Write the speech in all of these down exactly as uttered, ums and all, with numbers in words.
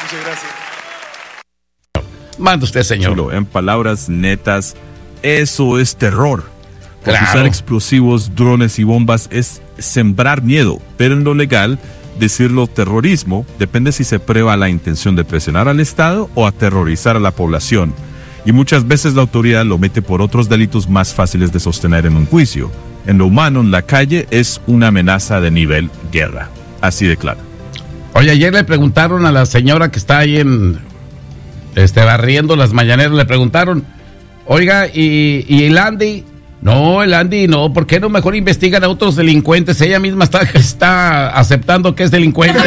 Muchas gracias. Manda usted, señor. Chulo, en palabras netas, eso es terror. Porque Claro. usar explosivos, drones y bombas es sembrar miedo. Pero en lo legal, decirlo terrorismo depende si se prueba la intención de presionar al Estado o aterrorizar a la población. Y muchas veces la autoridad lo mete por otros delitos más fáciles de sostener en un juicio. En lo humano, en la calle, es una amenaza de nivel guerra. Así de claro. Oye, ayer le preguntaron a la señora que está ahí en, este, barriendo las mañaneras, le preguntaron, oiga, ¿y, y el Andy? No, el Andy no, ¿por qué no mejor investigan a otros delincuentes? Ella misma está, está aceptando que es delincuente.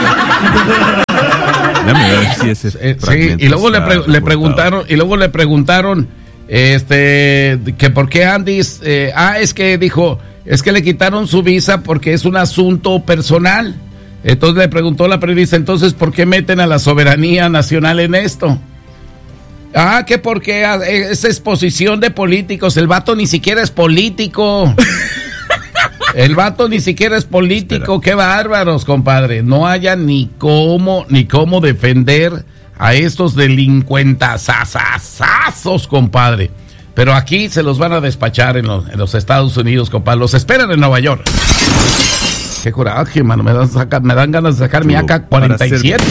Déjame ver si ese Eh, sí, fragmento y luego le, está pre- le reportado. preguntaron, y luego le preguntaron, este, que por qué Andy, eh, ah, es que dijo, es que le quitaron su visa porque es un asunto personal. Entonces le preguntó la periodista, entonces, ¿por qué meten a la soberanía nacional en esto? Ah, que porque ah, es exposición de políticos, el vato ni siquiera es político. El vato ni siquiera es político. Espera. Qué bárbaros, compadre. No haya ni cómo, ni cómo defender a estos delincuentazazazazos, compadre. Pero aquí se los van a despachar en los, en los Estados Unidos, compadre. Los esperan en Nueva York. Qué coraje, mano. Me dan, saca, me dan ganas de sacar mi A K cuarenta y siete.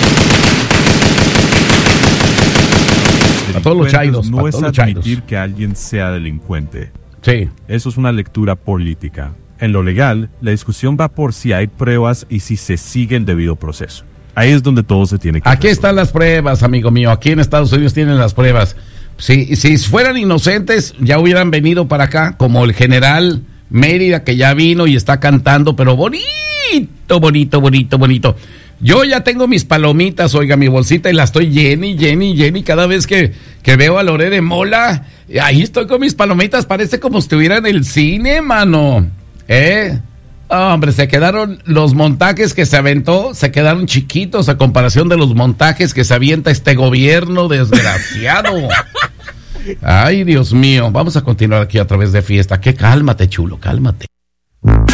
Para todos los chairos. No para es todos los admitir chairos. que alguien sea delincuente. Sí. Eso es una lectura política. En lo legal, la discusión va por si hay pruebas y si se sigue el debido proceso. Ahí es donde todo se tiene que Aquí resolver. están las pruebas, amigo mío. Aquí en Estados Unidos tienen las pruebas. Si, si fueran inocentes, ya hubieran venido para acá, como el general Mérida, que ya vino y está cantando, pero bonito, bonito, bonito, bonito. Yo ya tengo mis palomitas, oiga, mi bolsita, y la estoy llena y llena y llena, y cada vez que, que veo a Loré de Mola, ahí estoy con mis palomitas, parece como si estuviera en el cine, mano. ¿Eh? Oh, hombre, se quedaron los montajes que se aventó, se quedaron chiquitos a comparación de los montajes que se avienta este gobierno desgraciado. Ay, Dios mío, vamos a continuar aquí a través de Fiesta. Que cálmate, chulo, cálmate.